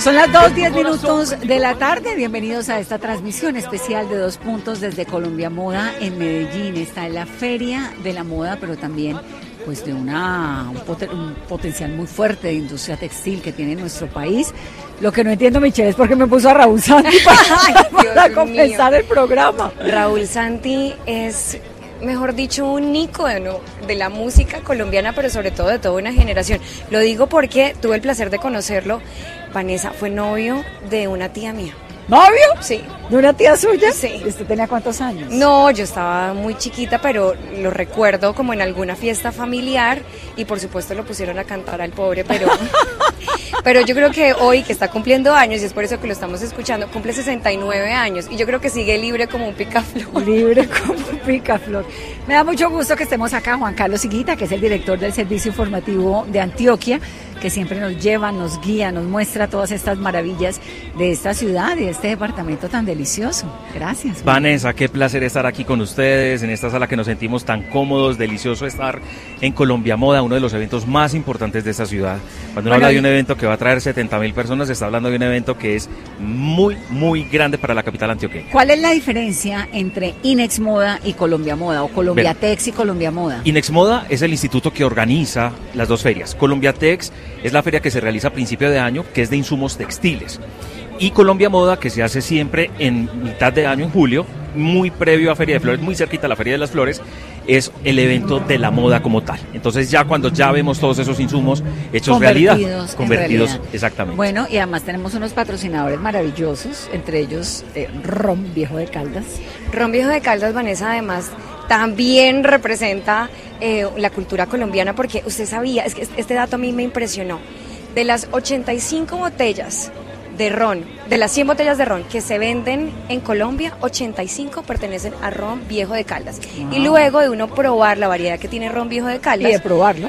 Son las 2:10 de la tarde. Bienvenidos a esta transmisión especial de Dos Puntos desde Colombia Moda en Medellín. Está en la Feria de la Moda, pero también pues de un potencial muy fuerte de industria textil que tiene nuestro país. Lo que no entiendo, Michelle, es por qué me puso a Raúl Santi para comenzar el programa. Raúl Santi es, mejor dicho, un ícono de la música colombiana, pero sobre todo de toda una generación. Lo digo porque tuve el placer de conocerlo. Vanessa fue novio de una tía mía. ¿Novio? Sí. ¿De una tía suya? Sí. ¿Usted tenía cuántos años? No, yo estaba muy chiquita, pero lo recuerdo como en alguna fiesta familiar y por supuesto lo pusieron a cantar al pobre, pero yo creo que hoy que está cumpliendo años, y es por eso que lo estamos escuchando, cumple 69 años y yo creo que sigue libre como un picaflor. Libre como un picaflor. Me da mucho gusto que estemos acá. Juan Carlos Higuita, que es el director del Servicio Informativo de Antioquia, que siempre nos lleva, nos guía, nos muestra todas estas maravillas de esta ciudad y de este departamento tan delicioso. Gracias. Vanessa, qué placer estar aquí con ustedes, en esta sala que nos sentimos tan cómodos, delicioso estar en Colombia Moda, uno de los eventos más importantes de esta ciudad. Cuando uno habla de un evento que va a traer 70.000 personas, se está hablando de un evento que es muy, muy grande para la capital antioqueña. ¿Cuál es la diferencia entre Inex Moda y Colombia Moda, o Colombiatex y Colombia Moda? Inex Moda es el instituto que organiza las dos ferias. Colombiatex es la feria que se realiza a principio de año, que es de insumos textiles. Y Colombia Moda, que se hace siempre en mitad de año, en julio, muy previo a Feria de Flores, muy cerquita a la Feria de las Flores, es el evento de la moda como tal. Entonces ya cuando ya vemos todos esos insumos hechos convertidos realidad. Exactamente. Bueno, y además tenemos unos patrocinadores maravillosos, entre ellos Ron Viejo de Caldas. Ron Viejo de Caldas, Vanessa, además también representa la cultura colombiana, porque usted sabía, es que este dato a mí me impresionó, de las 85 botellas de ron, de las 100 botellas de ron que se venden en Colombia, 85 pertenecen a Ron Viejo de Caldas. Wow. Y luego de uno probar la variedad que tiene Ron Viejo de Caldas. Y de probarlo,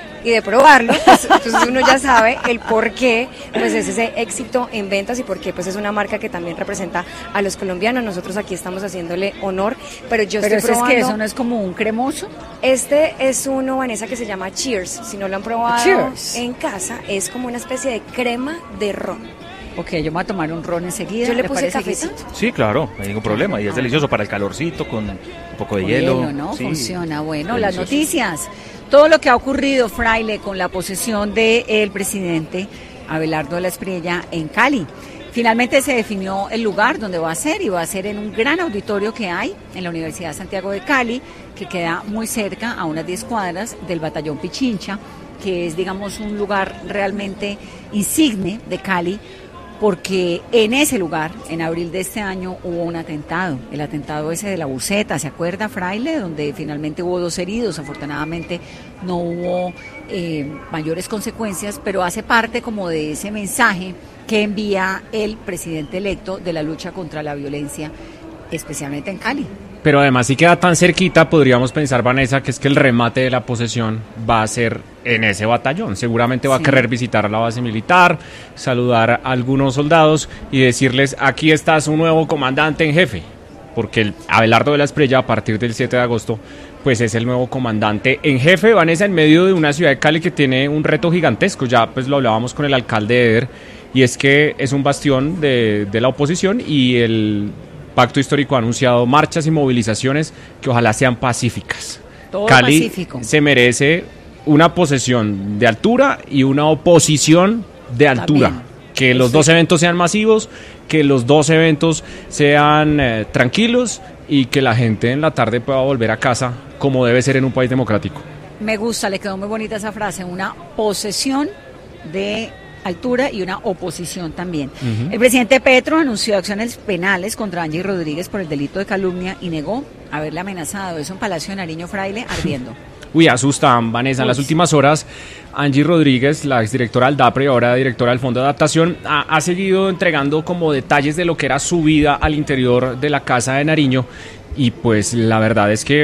pues, entonces uno ya sabe el por qué pues es ese éxito en ventas y por qué pues es una marca que también representa a los colombianos. Nosotros aquí estamos haciéndole honor, pero estoy probando. Es que eso no es como un cremoso. Este es uno, Vanessa, que se llama Cheers. Si no lo han probado Cheers en casa, es como una especie de crema de ron. Ok, yo me voy a tomar un ron enseguida. Yo le puse cafecito. Sí, claro, no hay ningún problema. Y es delicioso para el calorcito, con un poco de hielo. ¿No? Sí. Funciona. Bueno, delicioso. Las noticias. Todo lo que ha ocurrido, Fraile, con la posesión del presidente Abelardo de la Espriella en Cali. Finalmente se definió el lugar donde va a ser, y va a ser en un gran auditorio que hay en la Universidad de Santiago de Cali, que queda muy cerca, a unas 10 cuadras del Batallón Pichincha, que es, digamos, un lugar realmente insigne de Cali, porque en ese lugar, en abril de este año, hubo un atentado, el atentado ese de la Buceta, ¿se acuerda, Fraile? Donde finalmente hubo 2 heridos, afortunadamente no hubo mayores consecuencias, pero hace parte como de ese mensaje que envía el presidente electo de la lucha contra la violencia, especialmente en Cali. Pero además, si queda tan cerquita, podríamos pensar, Vanessa, que es que el remate de la posesión va a ser en ese batallón. Seguramente va a querer visitar la base militar, saludar a algunos soldados y decirles: aquí está su nuevo comandante en jefe. Porque el Abelardo de la Espriella, a partir del 7 de agosto, pues es el nuevo comandante en jefe, Vanessa, en medio de una ciudad de Cali que tiene un reto gigantesco. Ya pues lo hablábamos con el alcalde Eder, y es que es un bastión de la oposición, y el Pacto Histórico ha anunciado marchas y movilizaciones que ojalá sean pacíficas. Todo Cali pacífico. Se merece una posesión de altura y una oposición de altura. También. Que los dos eventos sean masivos, que los dos eventos sean tranquilos, y que la gente en la tarde pueda volver a casa como debe ser en un país democrático. Me gusta, le quedó muy bonita esa frase, una posesión de altura y una oposición también. Uh-huh. El presidente Petro anunció acciones penales contra Angie Rodríguez por el delito de calumnia y negó haberle amenazado. Eso en Palacio de Nariño, Fraile, ardiendo. Uy, asustan, Vanessa. En las últimas horas, Angie Rodríguez, la exdirectora del DAPRE y ahora directora del Fondo de Adaptación, ha seguido entregando como detalles de lo que era su vida al interior de la casa de Nariño, y pues la verdad es que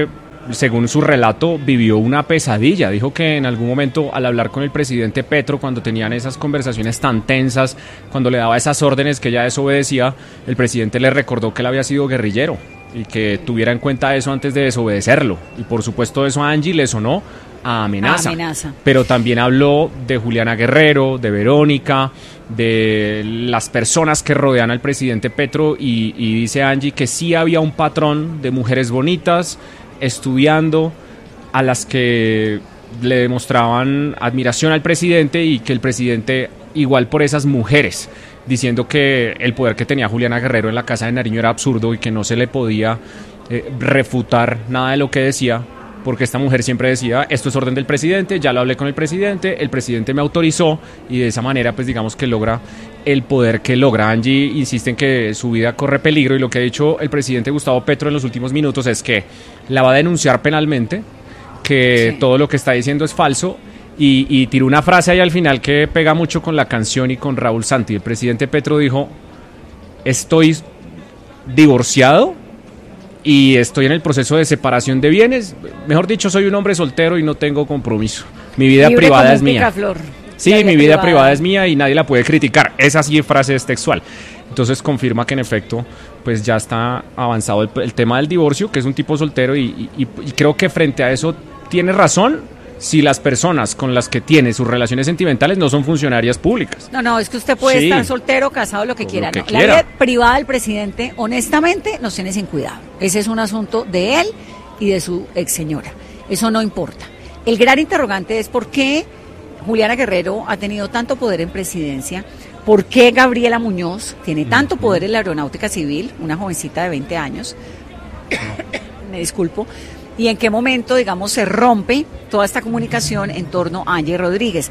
según su relato, vivió una pesadilla. Dijo que en algún momento, al hablar con el presidente Petro, cuando tenían esas conversaciones tan tensas, cuando le daba esas órdenes que ella desobedecía, el presidente le recordó que él había sido guerrillero y que tuviera en cuenta eso antes de desobedecerlo. Y por supuesto eso a Angie le sonó a amenaza. Pero también habló de Juliana Guerrero, de Verónica, de las personas que rodean al presidente Petro y dice Angie que sí había un patrón de mujeres bonitas estudiando, a las que le demostraban admiración al presidente y que el presidente igual por esas mujeres, diciendo que el poder que tenía Juliana Guerrero en la Casa de Nariño era absurdo y que no se le podía refutar nada de lo que decía, porque esta mujer siempre decía, esto es orden del presidente, ya lo hablé con el presidente me autorizó, y de esa manera pues digamos que logra el poder que logra. Angie insiste en que su vida corre peligro, y lo que ha dicho el presidente Gustavo Petro en los últimos minutos es que la va a denunciar penalmente, que sí, todo lo que está diciendo es falso, y tiró una frase ahí al final que pega mucho con la canción y con Raúl Santi. El presidente Petro dijo, estoy divorciado y estoy en el proceso de separación de bienes, mejor dicho, soy un hombre soltero y no tengo compromiso, mi vida libre privada es mía. Picaflor. Sí, mi vida privada es mía y nadie la puede criticar. Esa sí frase es textual. Entonces confirma que en efecto pues ya está avanzado el tema del divorcio, que es un tipo soltero, y creo que frente a eso tiene razón si las personas con las que tiene sus relaciones sentimentales no son funcionarias públicas. No, es que usted puede estar soltero, casado, lo que quiera. La vida privada del presidente, honestamente, nos tiene sin cuidado. Ese es un asunto de él y de su ex señora. Eso no importa. El gran interrogante es por qué Juliana Guerrero ha tenido tanto poder en presidencia, por qué Gabriela Muñoz tiene tanto poder en la aeronáutica civil, una jovencita de 20 años, me disculpo, y en qué momento, digamos, se rompe toda esta comunicación en torno a Angie Rodríguez.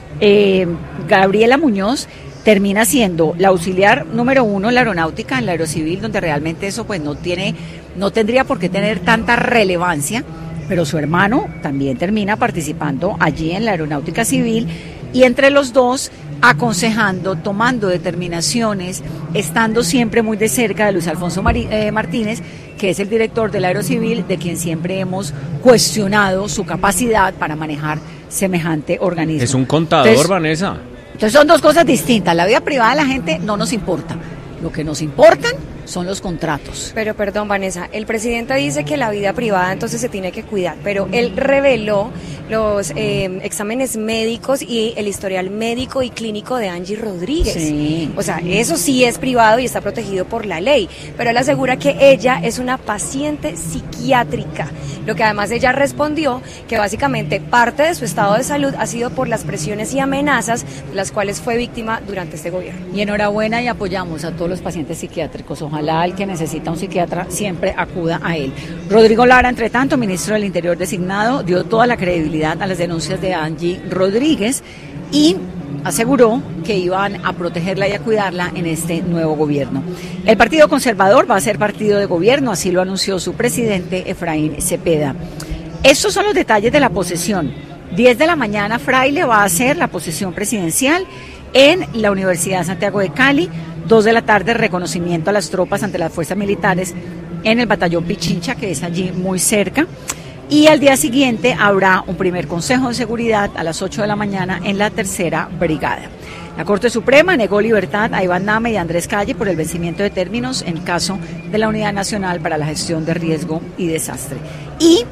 Gabriela Muñoz termina siendo la auxiliar número 1 en la aeronáutica, en la aerocivil, donde realmente eso pues no tendría por qué tener tanta relevancia, pero su hermano también termina participando allí en la aeronáutica civil, y entre los dos aconsejando, tomando determinaciones, estando siempre muy de cerca de Luis Alfonso Martínez, que es el director del Aerocivil, de quien siempre hemos cuestionado su capacidad para manejar semejante organismo. Es un contador, Vanessa. Entonces son dos cosas distintas. La vida privada de la gente no nos importa. Lo que nos importan son los contratos. Pero perdón, Vanessa, el presidente dice que la vida privada entonces se tiene que cuidar, pero él reveló los exámenes médicos y el historial médico y clínico de Angie Rodríguez. Sí. O sea, eso sí es privado y está protegido por la ley, pero él asegura que ella es una paciente psiquiátrica, lo que además ella respondió que básicamente parte de su estado de salud ha sido por las presiones y amenazas de las cuales fue víctima durante este gobierno. Y enhorabuena, y apoyamos a todos los pacientes psiquiátricos. Ojalá el que necesita un psiquiatra siempre acuda a él. Rodrigo Lara, entre tanto, ministro del Interior designado, dio toda la credibilidad a las denuncias de Angie Rodríguez y aseguró que iban a protegerla y a cuidarla en este nuevo gobierno. El Partido Conservador va a ser partido de gobierno, así lo anunció su presidente Efraín Cepeda. Estos son los detalles de la posesión. 10 de la mañana, Fraile va a hacer la posesión presidencial en la Universidad de Santiago de Cali. 2 de la tarde, reconocimiento a las tropas ante las fuerzas militares en el batallón Pichincha, que es allí muy cerca. Y al día siguiente habrá un primer consejo de seguridad a las 8 de la mañana en la 3ª Brigada. La Corte Suprema negó libertad a Iván Name y Andrés Calle por el vencimiento de términos en caso de la Unidad Nacional para la Gestión de Riesgo y Desastre. Y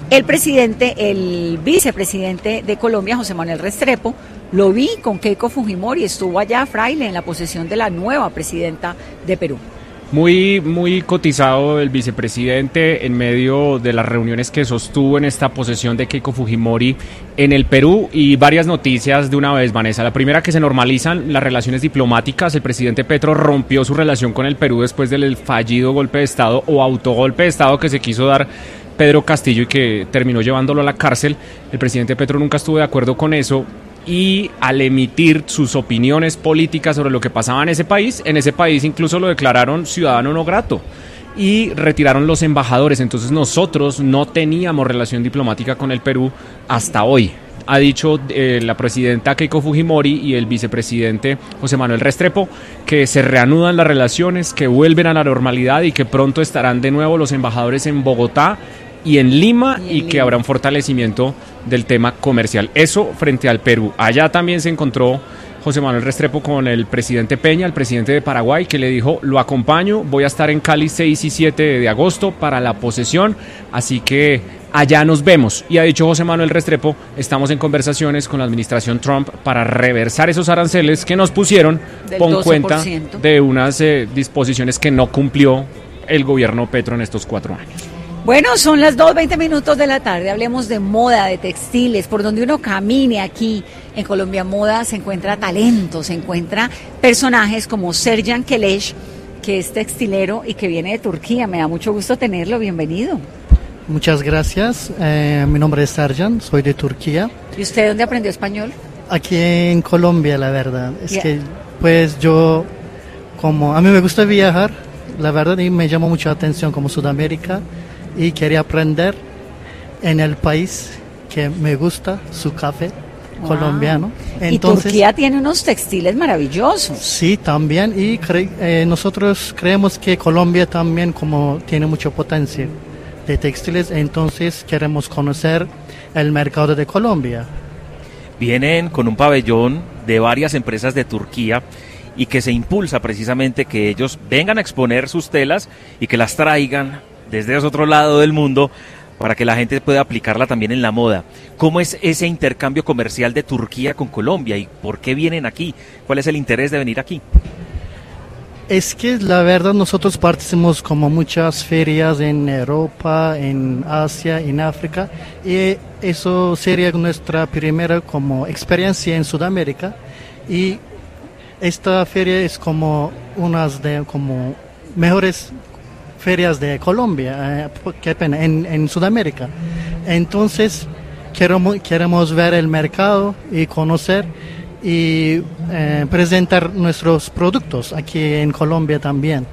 el vicepresidente de Colombia, José Manuel Restrepo, lo vi con Keiko Fujimori, estuvo allá, Fraile, en la posesión de la nueva presidenta de Perú. Muy cotizado el vicepresidente en medio de las reuniones que sostuvo en esta posesión de Keiko Fujimori en el Perú, y varias noticias de una vez, Vanessa. La primera, que se normalizan las relaciones diplomáticas. El presidente Petro rompió su relación con el Perú después del fallido golpe de Estado o autogolpe de Estado que se quiso dar Pedro Castillo y que terminó llevándolo a la cárcel. El presidente Petro nunca estuvo de acuerdo con eso, y al emitir sus opiniones políticas sobre lo que pasaba en ese país incluso lo declararon ciudadano no grato y retiraron los embajadores. Entonces nosotros no teníamos relación diplomática con el Perú hasta hoy. Ha dicho la presidenta Keiko Fujimori y el vicepresidente José Manuel Restrepo que se reanudan las relaciones, que vuelven a la normalidad y que pronto estarán de nuevo los embajadores en Bogotá y en Lima, y que Lima habrá un fortalecimiento del tema comercial. Eso frente al Perú. Allá también se encontró José Manuel Restrepo con el presidente Peña, el presidente de Paraguay, que le dijo: lo acompaño, voy a estar en Cali 6 y 7 de agosto para la posesión, así que allá nos vemos. Y ha dicho José Manuel Restrepo: estamos en conversaciones con la administración Trump para reversar esos aranceles que nos pusieron con cuenta de unas disposiciones que no cumplió el gobierno Petro en estos 4 años. Bueno, son las 2:20 de la tarde, hablemos de moda, de textiles, por donde uno camine aquí en Colombia Moda se encuentra talento, se encuentra personajes como Serjan Keleş, que es textilero y que viene de Turquía. Me da mucho gusto tenerlo, bienvenido. Muchas gracias, mi nombre es Serjan, soy de Turquía. ¿Y usted dónde aprendió español? Aquí en Colombia, la verdad, es que pues yo, como a mí me gusta viajar, la verdad, y me llamó mucha atención como Sudamérica, y quería aprender en el país que me gusta, su café colombiano. Entonces, y Turquía tiene unos textiles maravillosos. Sí, también, y nosotros creemos que Colombia también como tiene mucho potencial de textiles, entonces queremos conocer el mercado de Colombia. Vienen con un pabellón de varias empresas de Turquía y que se impulsa precisamente que ellos vengan a exponer sus telas y que las traigan desde ese otro lado del mundo para que la gente pueda aplicarla también en la moda. ¿Cómo es ese intercambio comercial de Turquía con Colombia y por qué vienen aquí? ¿Cuál es el interés de venir aquí? Es que la verdad nosotros participamos como muchas ferias en Europa, en Asia, en África, y eso sería nuestra primera como experiencia en Sudamérica, y esta feria es como unas de como mejores ferias de Colombia, qué pena, en Sudamérica. Entonces queremos ver el mercado y conocer y presentar nuestros productos aquí en Colombia también.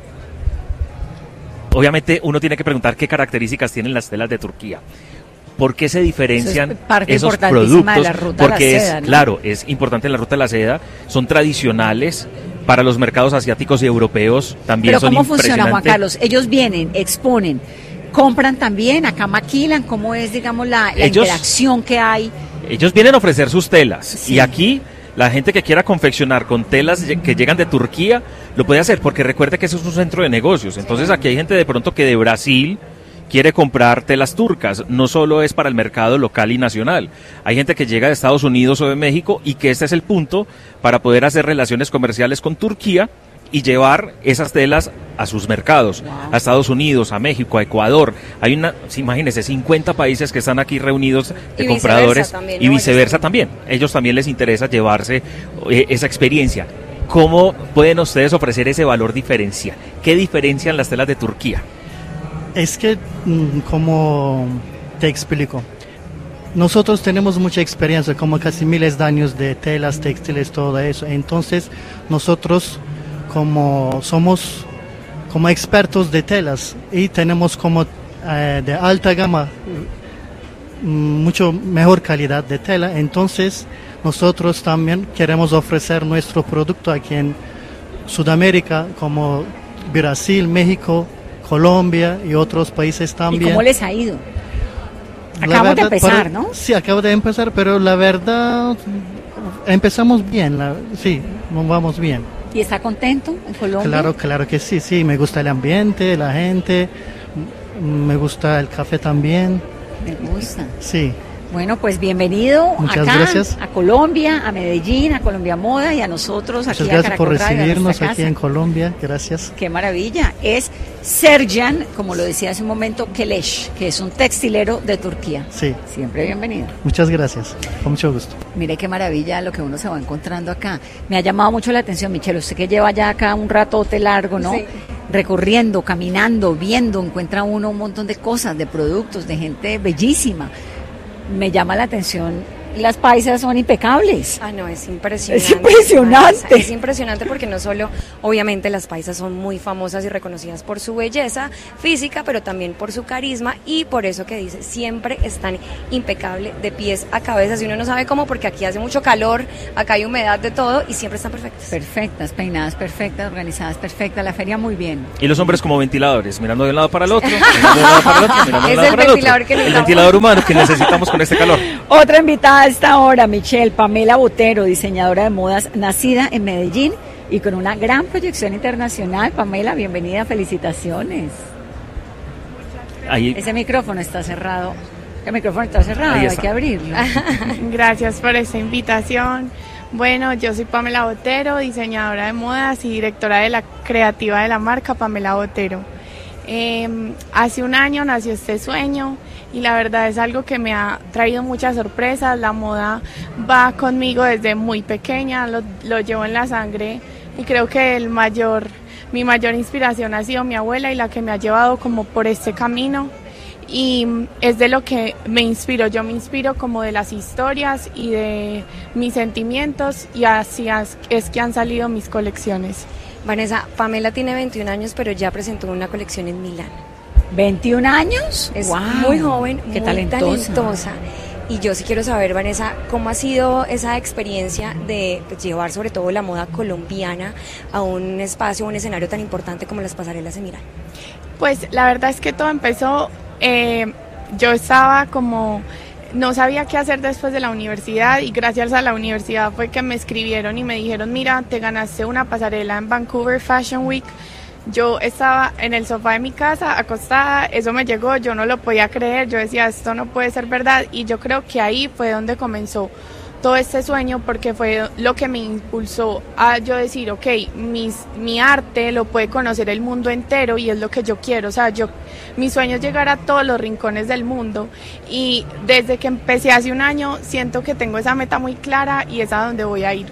Obviamente uno tiene que preguntar qué características tienen las telas de Turquía. ¿Por qué se diferencian esos productos? De la ruta Porque de la seda, es, ¿no? claro, es importante la ruta de la seda, son tradicionales para los mercados asiáticos y europeos, también. Pero son ¿cómo funciona, Juan impresionantes. Carlos? Ellos vienen, exponen, compran también, acá maquilan, ¿cómo es, digamos, la interacción que hay? Ellos vienen a ofrecer sus telas, Sí. y aquí la gente que quiera confeccionar con telas que llegan de Turquía lo puede hacer, porque recuerde que eso es un centro de negocios. Entonces aquí hay gente de pronto que de Brasil quiere comprar telas turcas, no solo es para el mercado local y nacional. Hay gente que llega de Estados Unidos o de México y que este es el punto para poder hacer relaciones comerciales con Turquía y llevar esas telas a sus mercados, a Estados Unidos, a México, a Ecuador. Hay imagínense, 50 países que están aquí reunidos de compradores, y viceversa también. Ellos también les interesa llevarse esa experiencia. ¿Cómo pueden ustedes ofrecer ese valor diferencial? ¿Qué diferencian las telas de Turquía? Es que, como te explico, nosotros tenemos mucha experiencia, como casi miles de años de telas, textiles, todo eso. Entonces, nosotros como somos como expertos de telas y tenemos como de alta gama, mucho mejor calidad de tela. Entonces, nosotros también queremos ofrecer nuestro producto aquí en Sudamérica, como Brasil, México, Colombia y otros países también. ¿Y cómo les ha ido? Acabamos de empezar, ¿no? Sí, acabo de empezar, pero la verdad empezamos bien, sí, nos vamos bien. ¿Y está contento en Colombia? Claro que sí, sí, me gusta el ambiente, la gente, me gusta el café también. Me gusta. Sí. Bueno, pues bienvenido Muchas acá, gracias. a Colombia, a Medellín, a Colombia Moda y a nosotros Muchas aquí a gracias por Caracol Radio, a recibirnos nuestra aquí casa. en Colombia, gracias. Qué maravilla. Es Serjan, como lo decía hace un momento, Keleş, que es un textilero de Turquía. Sí. Siempre bienvenido. Muchas gracias, con mucho gusto. Mire qué maravilla lo que uno se va encontrando acá. Me ha llamado mucho la atención, Michelle, usted que lleva ya acá un ratote largo, ¿no? Sí. Recorriendo, caminando, viendo, encuentra uno un montón de cosas, de productos, de gente bellísima. Me llama la atención las paisas son impecables. Ah, no, es impresionante. Es impresionante. Es impresionante porque no solo, obviamente, las paisas son muy famosas y reconocidas por su belleza física, pero también por su carisma y por eso que dice, siempre están impecables de pies a cabeza. Si uno no sabe cómo, porque aquí hace mucho calor, acá hay humedad de todo y siempre están perfectas. Perfectas, peinadas perfectas, organizadas perfectas, la feria muy bien. Y los hombres como ventiladores, mirando de un lado para el otro, mirando de un lado para el otro, mirando de un lado Es el para el ventilador otro. que El necesitamos. ventilador humano que necesitamos con este calor. Otra invitada a esta hora, Michelle, Pamela Botero, diseñadora de modas, nacida en Medellín y con una gran proyección internacional. Pamela, bienvenida, felicitaciones. Ahí, Ese micrófono está cerrado. El micrófono está cerrado, Ahí hay está. que abrirlo. Gracias por esta invitación. Bueno, yo soy Pamela Botero, diseñadora de modas y directora de la creativa de la marca Pamela Botero. Hace un año nació este sueño y la verdad es algo que me ha traído muchas sorpresas. La moda va conmigo desde muy pequeña, lo llevo en la sangre y creo que mi mayor inspiración ha sido mi abuela y la que me ha llevado como por este camino. Y es de lo que me inspiro, yo me inspiro como de las historias y de mis sentimientos y así es que han salido mis colecciones. Vanessa, Pamela tiene 21 años, pero ya presentó una colección en Milán. 21 años. Es Wow. muy joven, Qué muy talentosa. talentosa. Y yo sí quiero saber, Vanessa, ¿cómo ha sido esa experiencia de llevar sobre todo la moda colombiana a un espacio, un escenario tan importante como las pasarelas en Milán? Pues la verdad es que todo empezó, yo estaba como, no sabía qué hacer después de la universidad y gracias a la universidad fue que me escribieron y me dijeron, mira, te ganaste una pasarela en Vancouver Fashion Week. Yo estaba en el sofá de mi casa acostada, eso me llegó, yo no lo podía creer, yo decía, esto no puede ser verdad y yo creo que ahí fue donde comenzó todo este sueño porque fue lo que me impulsó a yo decir, ok, mi arte lo puede conocer el mundo entero y es lo que yo quiero, o sea, mi sueño es llegar a todos los rincones del mundo y desde que empecé hace un año siento que tengo esa meta muy clara y es a donde voy a ir.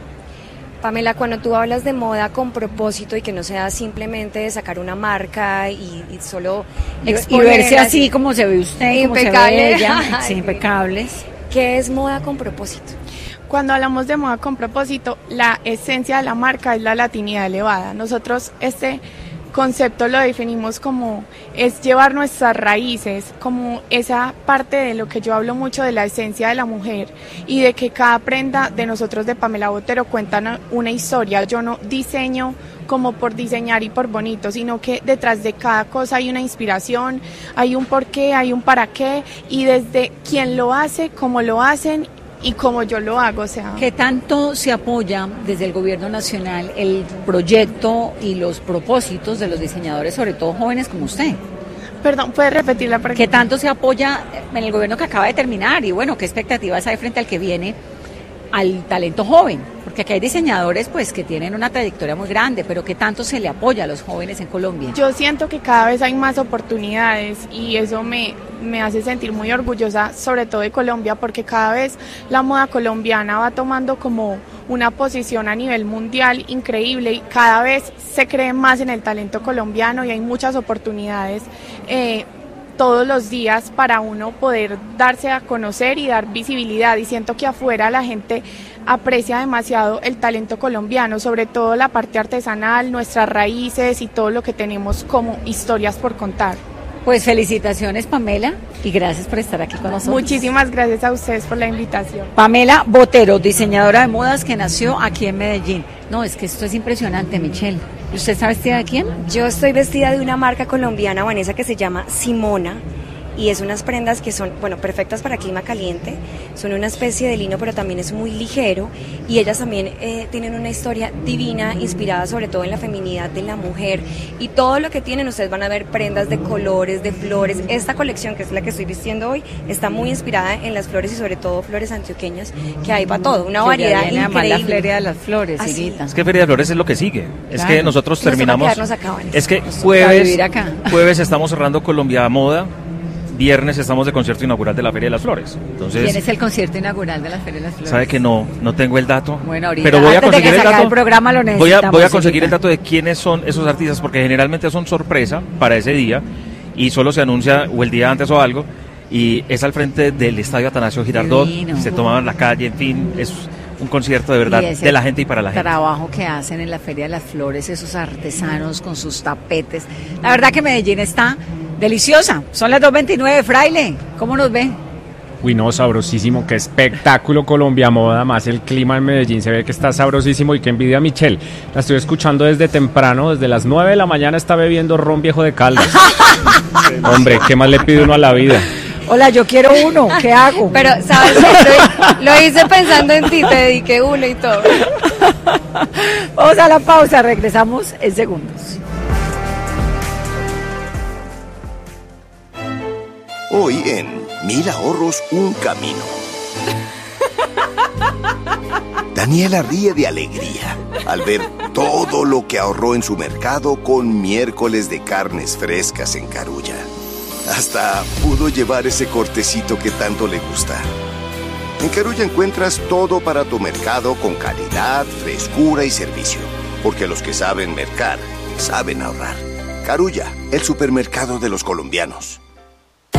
Pamela, cuando tú hablas de moda con propósito y que no sea simplemente de sacar una marca y solo Y exponerla, verse así como se ve usted, como se Impecable. ve ella, sí, impecables. ¿qué es moda con propósito? Cuando hablamos de moda con propósito, la esencia de la marca es la latinidad elevada. Nosotros este concepto lo definimos como es llevar nuestras raíces, como esa parte de lo que yo hablo mucho de la esencia de la mujer y de que cada prenda de nosotros de Pamela Botero cuenta una historia. Yo no diseño como por diseñar y por bonito, sino que detrás de cada cosa hay una inspiración, hay un porqué, hay un para qué y desde quién lo hace, cómo lo hacen y como yo lo hago, o sea. ¿Qué tanto se apoya desde el gobierno nacional el proyecto y los propósitos de los diseñadores, sobre todo jóvenes como usted? Perdón, ¿puedes repetir la pregunta? ¿Qué tanto se apoya en el gobierno que acaba de terminar? Y bueno, ¿qué expectativas hay frente al que viene al talento joven? Porque aquí hay diseñadores pues que tienen una trayectoria muy grande, pero ¿qué tanto se le apoya a los jóvenes en Colombia? Yo siento que cada vez hay más oportunidades y eso me hace sentir muy orgullosa, sobre todo de Colombia, porque cada vez la moda colombiana va tomando como una posición a nivel mundial increíble y cada vez se cree más en el talento colombiano y hay muchas oportunidades todos los días para uno poder darse a conocer y dar visibilidad y siento que afuera la gente aprecia demasiado el talento colombiano, sobre todo la parte artesanal, nuestras raíces y todo lo que tenemos como historias por contar. Pues felicitaciones, Pamela, y gracias por estar aquí con nosotros. Muchísimas gracias a ustedes por la invitación. Pamela Botero, diseñadora de modas que nació aquí en Medellín. No, es que esto es impresionante, Michelle. ¿Y usted está vestida de quién? Yo estoy vestida de una marca colombiana, Vanessa, que se llama Simona. Y es unas prendas que son, bueno, perfectas para clima caliente, son una especie de lino, pero también es muy ligero y ellas también tienen una historia divina, inspirada sobre todo en la feminidad de la mujer y todo lo que tienen, ustedes van a ver prendas de colores, de flores. Esta colección, que es la que estoy vistiendo hoy, está muy inspirada en las flores y sobre todo flores antioqueñas, que hay para todo, una variedad increíble. La feria de las flores, Así. Higuita. Es que Feria de Flores es lo que sigue. Es Claro. que nosotros Nos toca terminamos. quedarnos acá, Vanessa. Es que toca vivir acá. jueves estamos cerrando Colombia Moda. Viernes estamos de concierto inaugural de la Feria de las Flores. Entonces, ¿Quién es el concierto inaugural de la Feria de las Flores? sabe que no tengo el dato. Bueno, ahorita, pero voy a antes de que conseguir el se acabe dato. el programa, lo voy necesitamos, a conseguir Higuita. el dato de quiénes son esos artistas, porque generalmente son sorpresa para ese día y solo se anuncia o el día antes o algo. y es al frente del Estadio Atanasio Girardot, Divino. se tomaban la calle, en fin, es un concierto de verdad Y ese de la gente y para la gente. trabajo que hacen en la Feria de las Flores, esos artesanos con sus tapetes. La verdad que Medellín está deliciosa. Son las 2:29, Fraile. ¿Cómo nos ve? Uy, no, sabrosísimo, qué espectáculo Colombia Moda, más el clima en Medellín se ve que está sabrosísimo y qué envidia a Michelle. La estoy escuchando desde temprano, desde las 9 de la mañana está bebiendo ron viejo de Caldas. Hombre, ¿qué más le pide uno a la vida? Hola, yo quiero uno. ¿Qué hago? Pero, ¿sabes qué? Lo hice pensando en ti, te dediqué uno y todo. Vamos a la pausa, regresamos en segundos. Hoy en 1000 ahorros, un camino. Daniela ríe de alegría al ver todo lo que ahorró en su mercado con miércoles de carnes frescas en Carulla. Hasta pudo llevar ese cortecito que tanto le gusta. En Carulla encuentras todo para tu mercado con calidad, frescura y servicio. Porque los que saben mercar, saben ahorrar. Carulla, el supermercado de los colombianos.